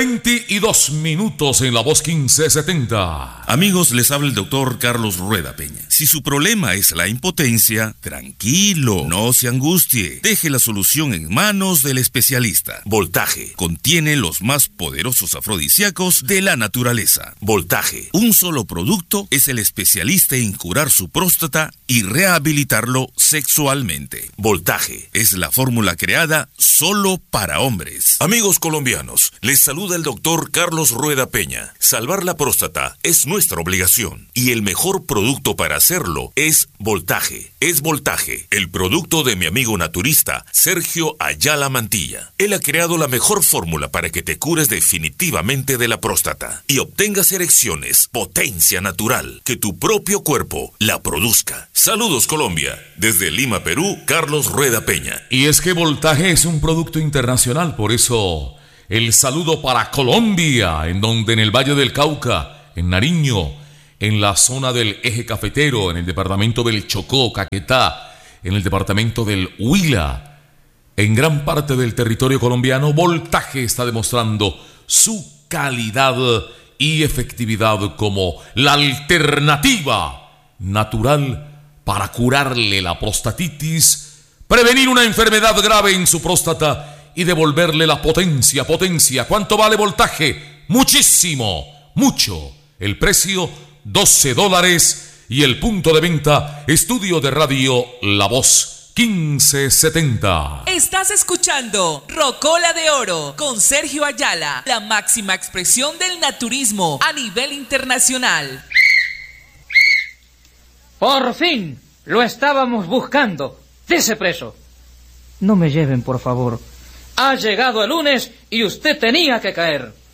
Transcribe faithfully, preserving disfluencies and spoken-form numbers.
veintidós minutos en La Voz quince setenta. Amigos, les habla el doctor Carlos Rueda Peña. Si su problema es la impotencia, tranquilo, no se angustie. Deje la solución en manos del especialista. Voltaje contiene los más poderosos afrodisíacos de la naturaleza. Voltaje, un solo producto, es el especialista en curar su próstata y rehabilitarlo sexualmente. Voltaje es la fórmula creada solo para hombres. Amigos colombianos, les saluda el doctor Carlos Rueda Peña. Salvar la próstata es nuestra obligación y el mejor producto para hacerlo es Voltaje. Es Voltaje, el producto de mi amigo naturista Sergio Ayala Mantilla. Él ha creado la mejor fórmula para que te cures definitivamente de la próstata y obtengas erecciones, potencia natural, que tu propio cuerpo la produzca. Saludos Colombia, desde Lima, Perú, Carlos Rueda Peña. Y es que Voltaje es un producto internacional, por eso el saludo para Colombia, en donde en el Valle del Cauca, en Nariño, en la zona del Eje Cafetero, en el departamento del Chocó, Caquetá, en el departamento del Huila, en gran parte del territorio colombiano, Voltaje está demostrando su calidad y efectividad como la alternativa natural para curarle la prostatitis, prevenir una enfermedad grave en su próstata y devolverle la potencia, potencia. ¿Cuánto vale Voltaje? Muchísimo, mucho. El precio, doce dólares y el punto de venta, estudio de radio La Voz quince setenta. Estás escuchando Rocola de Oro con Sergio Ayala, la máxima expresión del naturismo a nivel internacional. Por fin, lo estábamos buscando. Dese preso. No me lleven, por favor. Ha llegado el lunes y usted tenía que caer.